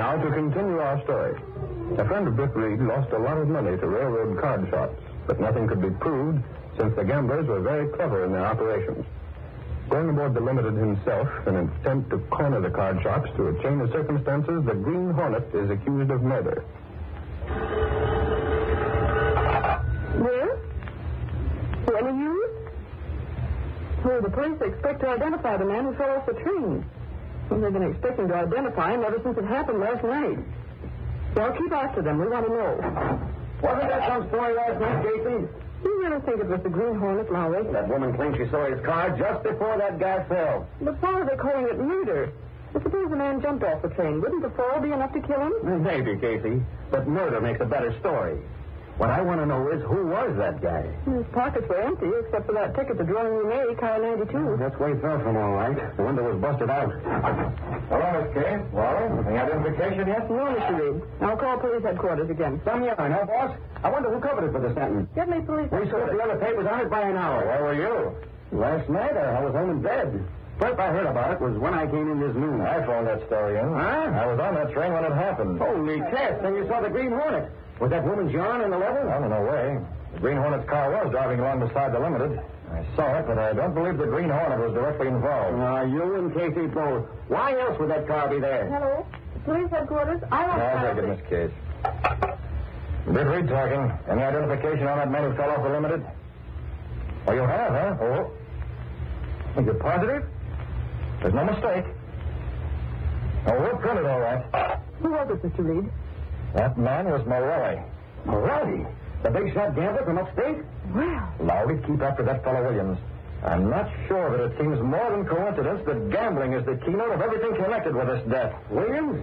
Now, to continue our story. A friend of Biff Reed lost a lot of money to railroad card shops, but nothing could be proved since the gamblers were very clever in their operations. Going aboard the Limited himself in an attempt to corner the card shops through a chain of circumstances, the Green Hornet is accused of murder. Well? What are you? Oh, the police expect to identify the man who fell off the train. Well, they've been expecting to identify him ever since it happened last night. Well, keep after them. We want to know. Wasn't that some story last night, Jason? You really think it was the Green Hornet, Lowry? That woman claims she saw his car just before that guy fell. But why are they calling it murder? I suppose the man jumped off the train. Wouldn't the fall be enough to kill him? Maybe, Casey. But murder makes a better story. What I want to know is, who was that guy? His pockets were empty, except for that ticket to Drawing Room A, car 92. That's where he fell from, all right. The window was busted out. Hello, Miss Kay. Well, any identification yet? No, Mr. Reed. I'll call police headquarters again. Some yarn, huh, boss? I wonder who covered it for the sentence. Get me police We scooped the other papers on it by an hour. Where were you? Last night, I was home in bed. First I heard about it was when I came in this noon. I phoned that story in. Huh? I was on that train when it happened. Holy cats, then you saw the Green Hornet. Was that woman John in the level? Oh, no way. The Green Hornet's car was driving along beside the Limited. I saw it, but I don't believe the Green Hornet was directly involved. You and Casey both. Why else would that car be there? Hello? Police headquarters? I'll take it, Miss Case. Biff Reed talking. Any identification on that man who fell off the Limited? Oh, you have, huh? Oh. You're positive? There's no mistake. Oh, we'll print it all right. Who was it, Mr. Reed? That man was Morelli. Morelli? The big shot gambler from upstate? Well. Lowry, keep after that fellow Williams. I'm not sure that it seems more than coincidence that gambling is the keynote of everything connected with this death. Williams?